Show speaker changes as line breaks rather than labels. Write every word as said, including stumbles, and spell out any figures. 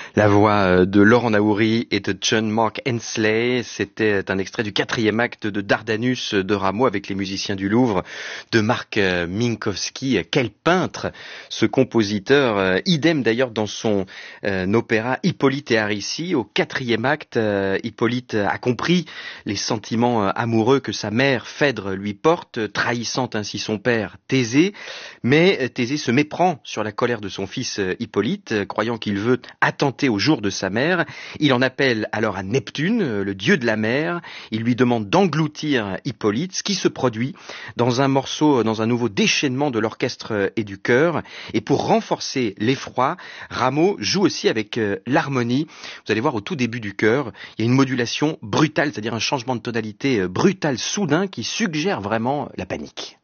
La voix de Laurent Naouri et de John Mark Hensley, c'était un extrait du quatrième acte de Dardanus de Rameau avec les musiciens du Louvre de Marc Minkowski. Quel peintre, ce compositeur, idem d'ailleurs dans son euh, opéra Hippolyte et Aricie. Au quatrième acte, euh, Hippolyte a compris les sentiments amoureux que sa mère Phèdre lui porte, trahissant ainsi son père Thésée. Mais Thésée se méprend sur la colère de son fils Hippolyte, croyant qu'il veut attenter au jour de sa mère. Il en appelle alors à Neptune, le dieu de la mer. Il lui demande d'engloutir Hippolyte, ce qui se produit dans un morceau, dans un nouveau déchaînement de l'orchestre et du chœur. Et pour renforcer l'effroi, Rameau joue aussi avec l'harmonie. Vous allez voir au tout début du chœur, il y a une modulation brutale, c'est-à-dire un changement de tonalité brutal, soudain, qui suggère vraiment la panique.